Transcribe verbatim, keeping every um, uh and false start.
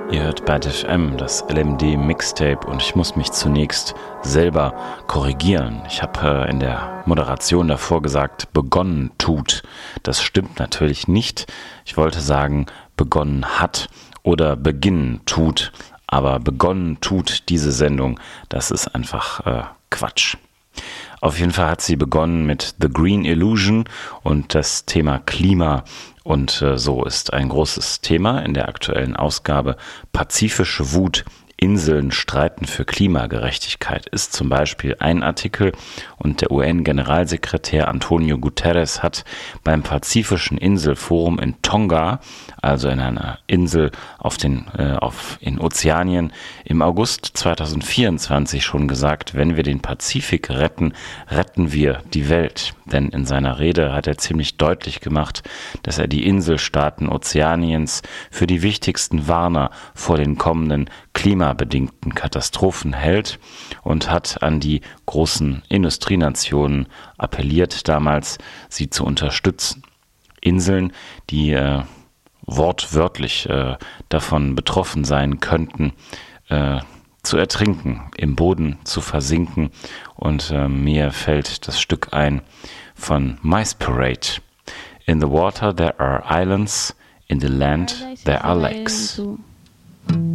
Ihr hört Byte F M, das L M D Mixtape, und ich muss mich zunächst selber korrigieren. Ich habe äh, in der Moderation davor gesagt, begonnen tut. Das stimmt natürlich nicht. Ich wollte sagen, begonnen hat oder beginnen tut. Aber begonnen tut diese Sendung, das ist einfach äh, Quatsch. Auf jeden Fall hat sie begonnen mit The Green Illusion und das Thema Klima. Und äh, so ist ein großes Thema in der aktuellen Ausgabe Pazifische Wut. Inseln streiten für Klimagerechtigkeit ist zum Beispiel ein Artikel, und der U N-Generalsekretär Antonio Guterres hat beim Pazifischen Inselforum in Tonga, also in einer Insel auf den, äh, auf, in Ozeanien, im August zweitausendvierundzwanzig schon gesagt, wenn wir den Pazifik retten, retten wir die Welt. Denn in seiner Rede hat er ziemlich deutlich gemacht, dass er die Inselstaaten Ozeaniens für die wichtigsten Warner vor den kommenden klimabedingten Katastrophen hält, und hat an die großen Industrienationen appelliert, damals sie zu unterstützen. Inseln, die äh, wortwörtlich äh, davon betroffen sein könnten, äh, zu ertrinken, im Boden zu versinken. Und äh, mir fällt das Stück ein von Mice Parade. In the water there are islands, in the land there are lakes.